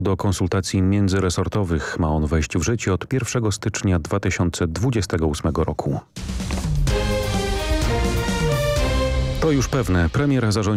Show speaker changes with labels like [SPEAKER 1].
[SPEAKER 1] Do konsultacji międzyresortowych ma on wejść w życie od 1 stycznia 2028 roku. To już pewne. Premier zarządził